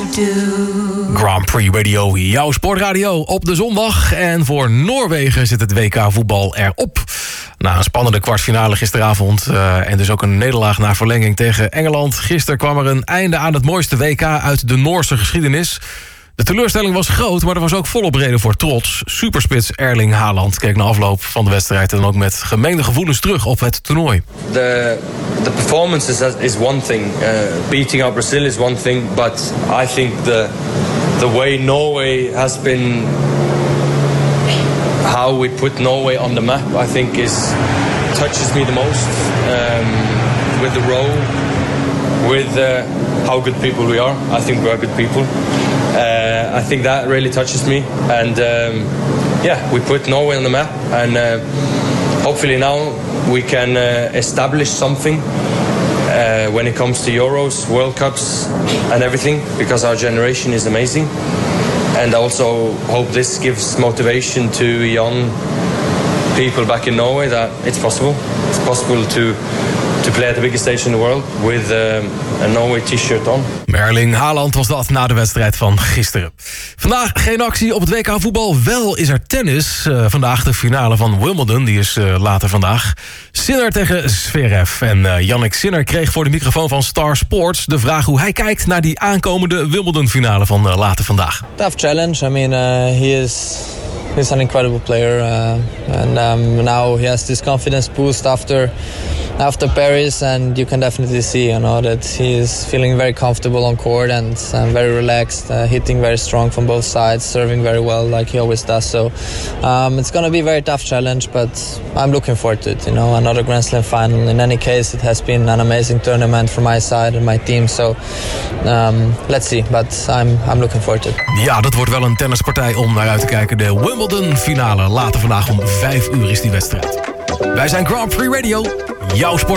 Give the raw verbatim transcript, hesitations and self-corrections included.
do. Grand Prix Radio, jouw sportradio op de zondag. En voor Noorwegen zit het W K voetbal erop. Na een spannende kwartfinale gisteravond uh, en dus ook een nederlaag na verlenging tegen Engeland. Gisteren kwam er een einde aan het mooiste W K uit de Noorse geschiedenis. De teleurstelling was groot, maar er was ook volop reden voor trots. Superspits Erling Haaland keek na afloop van de wedstrijd en ook met gemengde gevoelens terug op het toernooi. The the performance is, is one thing. Uh, beating out Brazil is one thing, but I think the the way Norway has been, how we put Norway on the map, I think is touches me the most. Um, with the role, with uh, how good people we are. I think we are good people. Uh, I think that really touches me, and um, yeah, we put Norway on the map, and uh, hopefully now we can uh, establish something uh, when it comes to Euros, World Cups, and everything, because our generation is amazing, and I also hope this gives motivation to young people back in Norway that it's possible. It's possible to. to play at the biggest stage in the world with um, a Norway t-shirt on. Erling Haaland was dat na de wedstrijd van gisteren. Vandaag geen actie op het W K voetbal. Wel is er tennis. Uh, vandaag de finale van Wimbledon. Die is uh, later vandaag. Sinner tegen Zverev. En uh, Jannik Sinner kreeg voor de microfoon van Star Sports de vraag hoe hij kijkt naar die aankomende Wimbledon finale van uh, later vandaag. Tough challenge. I mean, uh, he is... He's an incredible player, uh, and um, now he has this confidence boost after after Paris, and you can definitely see, you know, that he is feeling very comfortable on court and uh, very relaxed, uh, hitting very strong from both sides, serving very well like he always does. So um, it's going to be a very tough challenge, but I'm looking forward to it. You know, another Grand Slam final. In any case, it has been an amazing tournament for my side and my team. So um, let's see, but I'm I'm looking forward to it. Ja, dat wordt wel een tennispartij om naar uit te kijken. De Wimbledon finale. Later vandaag om vijf uur is die wedstrijd. Wij zijn Grand Prix Radio, jouw sport.